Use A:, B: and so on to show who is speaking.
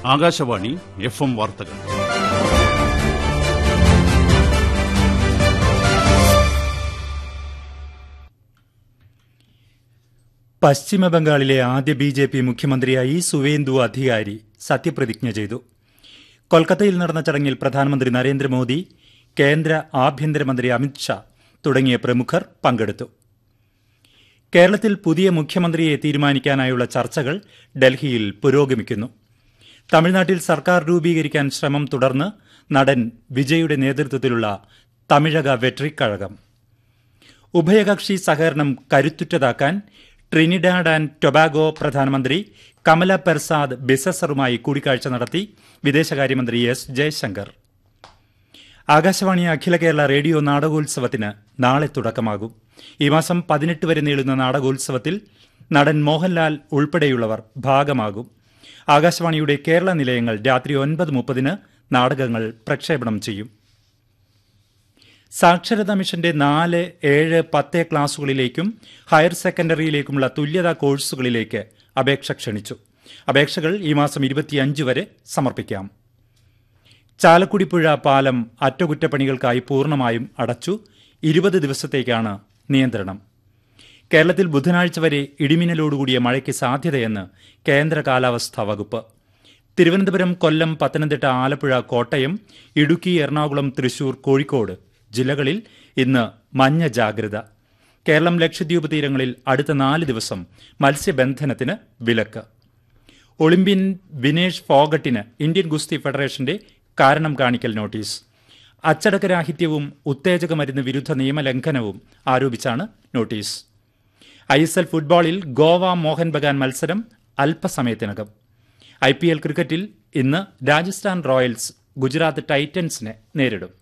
A: Akashvani FM വാർത്തകൾ.
B: പശ്ചിമബംഗാളിലെ ആദ്യ BJP മുഖ്യമന്ത്രിയായി സുവേന്ദു അധികാരി സത്യപ്രതിജ്ഞ ചെയ്തു. കൊൽക്കത്തയിൽ നടന്ന ചടങ്ങിൽ പ്രധാനമന്ത്രി നരേന്ദ്രമോദി, കേന്ദ്ര ആഭ്യന്തരമന്ത്രി അമിത്ഷാ തുടങ്ങിയ പ്രമുഖർ പങ്കെടുത്തു. കേരളത്തിൽ പുതിയ മുഖ്യമന്ത്രിയെ തീരുമാനിക്കാനായുള്ള ചർച്ചകൾ ഡൽഹിയിൽ പുരോഗമിക്കുന്നു. തമിഴ്നാട്ടിൽ സർക്കാർ രൂപീകരിക്കാൻ ശ്രമം തുടർന്ന് നടൻ വിജയുടെ നേതൃത്വത്തിലുള്ള തമിഴക വെട്രിക്കഴകം. ഉഭയകക്ഷി സഹകരണം കരുത്തുറ്റതാക്കാൻ ട്രിനിഡാഡ് ആൻഡ് ടൊബാഗോ പ്രധാനമന്ത്രി കമല പെർസാദ് ബിസസറുമായി കൂടിക്കാഴ്ച നടത്തി വിദേശകാര്യമന്ത്രി S. ജയശങ്കർ. ആകാശവാണി അഖില കേരള റേഡിയോ നാടകോത്സവത്തിന് നാളെ തുടക്കമാകും. ഈ മാസം 18 വരെ നീളുന്ന നാടകോത്സവത്തിൽ നടൻ മോഹൻലാൽ ഉൾപ്പെടെയുള്ളവർ ഭാഗമാകും. ആകാശവാണിയുടെ കേരള നിലയങ്ങൾ രാത്രി 9:30 നാടകങ്ങൾ പ്രക്ഷേപണം ചെയ്യും. സാക്ഷരതാ മിഷന്റെ 4, 7, 10 ക്ലാസുകളിലേക്കും ഹയർ സെക്കൻഡറിയിലേക്കുമുള്ള തുല്യതാ കോഴ്സുകളിലേക്ക് അപേക്ഷ ക്ഷണിച്ചു. അപേക്ഷകൾ ഈ മാസം 25 വരെ സമർപ്പിക്കാം. ചാലക്കുടിപ്പുഴ പാലം അറ്റകുറ്റപ്പണികൾക്കായി പൂർണ്ണമായും അടച്ചു. 20 ദിവസത്തേക്കാണ് നിയന്ത്രണം. കേരളത്തിൽ ബുധനാഴ്ച വരെ ഇടിമിന്നലോടുകൂടിയ മഴയ്ക്ക് സാധ്യതയെന്ന് കേന്ദ്ര കാലാവസ്ഥാ വകുപ്പ്. തിരുവനന്തപുരം, കൊല്ലം, പത്തനംതിട്ട, ആലപ്പുഴ, കോട്ടയം, ഇടുക്കി, എറണാകുളം, തൃശൂർ, കോഴിക്കോട് ജില്ലകളിൽ ഇന്ന് മഞ്ഞ ജാഗ്രത. കേരളം, ലക്ഷദ്വീപ് തീരങ്ങളിൽ അടുത്ത 4 ദിവസം മത്സ്യബന്ധനത്തിന് വിലക്ക്. ഒളിമ്പ്യൻ വിനേഷ് ഫോഗട്ടിന് ഇന്ത്യൻ ഗുസ്തി ഫെഡറേഷന്റെ കാരണം കാണിക്കൽ നോട്ടീസ്. അച്ചടക്കരാഹിത്യവും ഉത്തേജക മരുന്ന് വിരുദ്ധ നിയമലംഘനവും ആരോപിച്ചാണ് നോട്ടീസ്. ISL ഫുട്ബോളിൽ ഗോവ മോഹൻ ബഗാൻ മത്സരം അല്പസമയത്തിനകം. IPL ക്രിക്കറ്റിൽ ഇന്ന് രാജസ്ഥാൻ റോയൽസ് ഗുജറാത്ത് ടൈറ്റൻസിനെ നേരിടും.